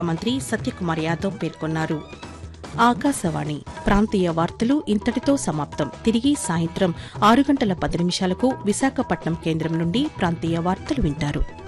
మంత్రి సత్యకుమార్ యాదవ్ పేర్కొన్నారు. ఆకాశవాణి ప్రాంతీయ వార్తలు ఇంతటితో సమాప్తం. తిరిగి సాయంత్రం 6 గంటల 10 నిమిషాలకు విశాఖపట్నం కేంద్రం నుండి ప్రాంతీయ వార్తలు వింటారు.